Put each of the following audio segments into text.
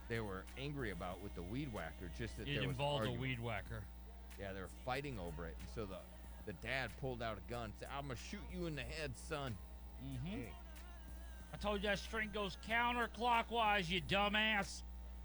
they were angry about with the weed whacker. Just that It there was involved a argument. weed whacker. Yeah, they were fighting over it, and so the dad pulled out a gun and said, "I'm gonna shoot you in the head, son." Mm-hmm. I told you that string goes counterclockwise, you dumbass.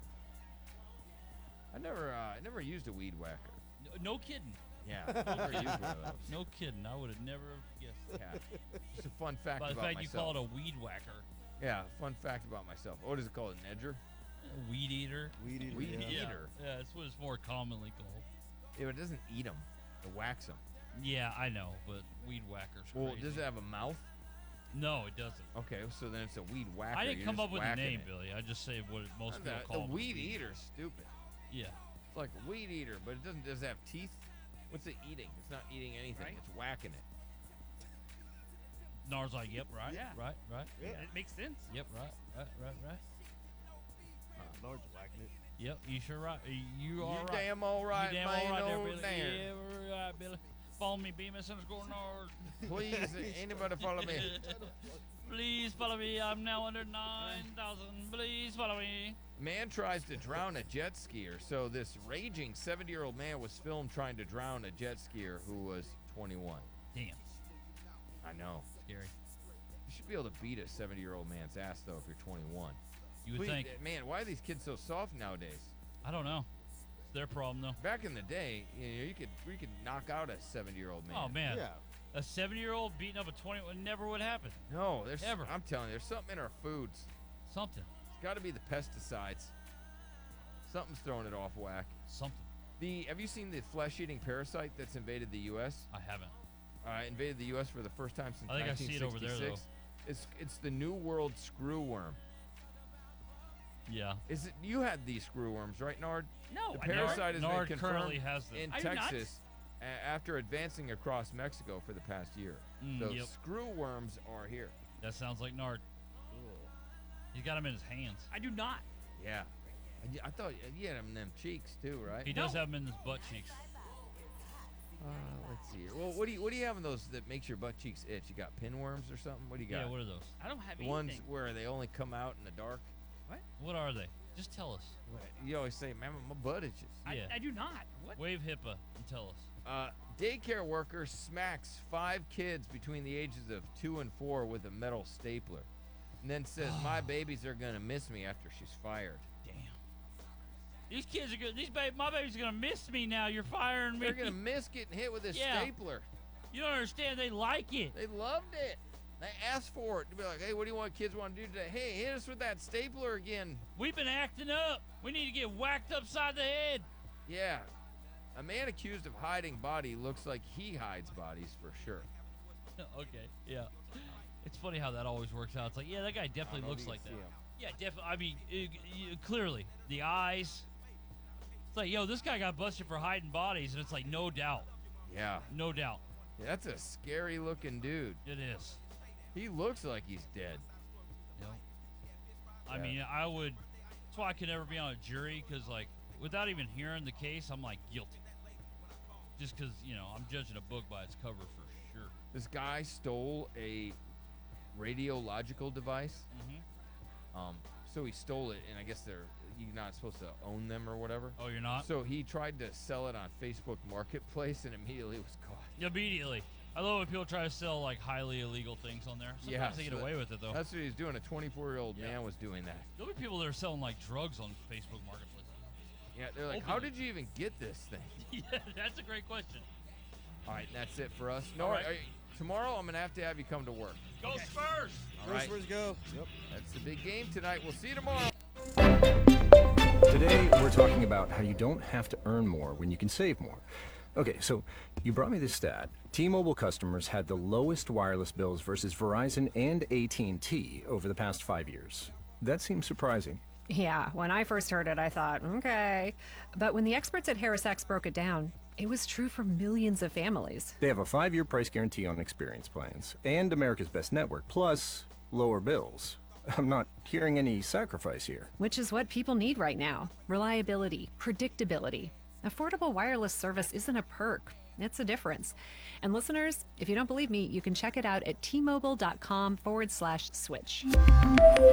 I never used a weed whacker. No kidding. Yeah, I never used one of those. No kidding. I would have never guessed. Yeah, just a fun fact By the about fact myself. you call it a weed whacker. Yeah, fun fact about myself. What is it called? An edger? Weed eater. Weed eater. Weed yeah. eater. Yeah, that's what it's more commonly called. Yeah, but it doesn't eat them. It whacks them. Yeah, I know, but weed whacker's Well, crazy. does it have a mouth? No, it doesn't. Okay, so then it's a weed whacker. I didn't You're come just up with the whacking name, it. Billy. I just say what most And people the call it. weed eater's stupid. Yeah. It's like a weed eater, but it doesn't. Does it have teeth? What's it eating? It's not eating anything. Right. It's whacking it. Nars like, yep, right, Yeah. right. Yeah. It makes sense. Yep, right. Large whacking it. Yep, you sure right. You are You right. damn all right, you damn man. all right there, Oh, Billy. damn. Yeah, we're right, Billy. Follow me, Bemis _ Nard. Please, anybody follow me. Please follow me. I'm now under 9,000. Please follow me. Man tries to drown a jet skier. So this raging 70-year-old man was filmed trying to drown a jet skier who was 21. Damn. I know. Scary. You should be able to beat a 70-year-old man's ass, though, if you're 21. You would think. Man, why are these kids so soft nowadays? I don't know. It's their problem, though. Back in the day, you could knock out a 70-year-old man. Oh, man. Yeah. A 70-year-old beating up a 20 never would happen. No, Ever. I'm telling you, there's something in our foods. Something. It's got to be the pesticides. Something's throwing it off whack. Something. Have you seen the flesh-eating parasite that's invaded the U.S.? I haven't. Invaded the U.S. for the first time since I think I see 1966. it over there, though. It's the New World screwworm. Yeah. Is it? You had these screwworms, right, Nard? No, The I never. parasite has Nard been currently confirmed has them. in I do not. Texas after advancing across Mexico for the past year. So Yep. screwworms are here. That sounds like Nard. He's got them in his hands. I do not. Yeah. I thought you had them in them cheeks too, right? He does have them in his butt cheeks. Let's see here. Well, what do you have in those that makes your butt cheeks itch? You got pinworms or something? What do you got? Yeah, what are those? I don't have The anything. ones where they only come out in the dark. What are they? Just tell us. You always say, "Man, my butt itches." Yeah. I do not. What? Wave HIPAA and tell us. Daycare worker smacks 5 kids between the ages of 2 and 4 with a metal stapler, and then says, "My babies are gonna miss me after she's fired." Damn. These kids are good. My baby's gonna miss me now. You're firing me. They're gonna miss getting hit with a Yeah. stapler. You don't understand. They like it. They loved it. They asked for it to be like, "Hey, what do you want kids want to do today? Hey, hit us with that stapler again." We've been acting up. We need to get whacked upside the head. Yeah. A man accused of hiding body looks like he hides bodies for sure. Okay. Yeah. It's funny how that always works out. It's like, yeah, that guy definitely looks like that. Yeah, definitely. I mean, clearly the eyes. It's like, yo, this guy got busted for hiding bodies, and it's like, no doubt, Yeah. no doubt, That's a scary looking dude. it is. He looks like he's dead. Yep. I Yeah. mean, that's why I could never be on a jury, because, like, without even hearing the case, I'm, like, guilty. Just because, I'm judging a book by its cover for sure. This guy stole a radiological device. So he stole it, and I guess you're not supposed to own them or whatever. Oh, you're not? So he tried to sell it on Facebook Marketplace and immediately was caught. Immediately. I love when people try to sell, like, highly illegal things on there. Sometimes they get so away with it, though. That's what he was doing. A 24-year-old Yeah. man was doing that. There'll be people that are selling, like, drugs on Facebook Marketplace. Yeah, they're like, Openly. "How did you even get this thing?" Yeah, that's a great question. All right, that's it for us. No, All right. tomorrow I'm gonna have to have you come to work. Go Spurs! All right, First go. Yep. that's the big game tonight. We'll see you tomorrow. Today, we're talking about how you don't have to earn more when you can save more. Okay, so you brought me this stat. T-Mobile customers had the lowest wireless bills versus Verizon and AT&T over the past 5 years. That seems surprising. Yeah, when I first heard it, I thought, okay. But when the experts at HarrisX broke it down, it was true for millions of families. They have a 5-year price guarantee on experience plans and America's Best Network, plus lower bills. I'm not hearing any sacrifice here. Which is what people need right now. Reliability, predictability. Affordable wireless service isn't a perk, it's a difference. And listeners, if you don't believe me, you can check it out at tmobile.com/switch.